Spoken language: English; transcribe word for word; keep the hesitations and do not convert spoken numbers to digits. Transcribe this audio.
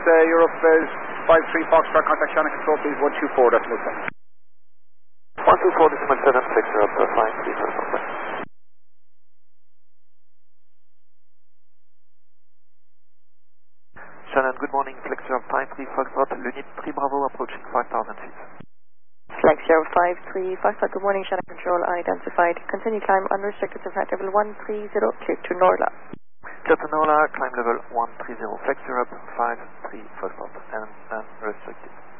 uh, Europe is five three Foxtrot, contact Shannon Control, please, one two four, decimal seven. one two four, decimal seven, flex Europe, uh, five three Foxtrot. Shannon, good morning, Flex Europe five three Foxtrot, Unit three Bravo approaching five thousand feet. Flex Europe five three Foxtrot, good morning, Shannon Control identified. Continue climb unrestricted to flight level one three zero, clear to Norla. Clear to Norla, climb level one three zero, Flex Europe five three Foxtrot, and unrestricted.